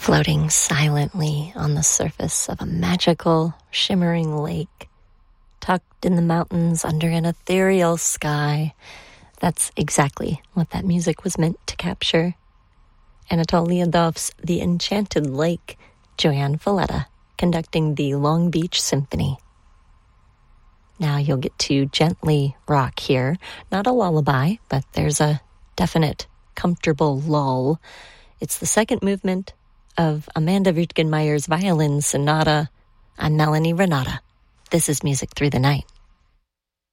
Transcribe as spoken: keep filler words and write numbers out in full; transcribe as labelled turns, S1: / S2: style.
S1: floating silently on the surface of a magical, shimmering lake, tucked in the mountains under an ethereal sky. That's exactly what that music was meant to capture. Anatol Liadov's The Enchanted Lake, Joanne Valletta conducting the Long Beach Symphony. Now you'll get to gently rock here. Not a lullaby, but there's a definite, comfortable lull. It's the second movement of Amanda Wittgenmeyer's Violin Sonata. I'm Melanie Renata. This is Music Through the Night.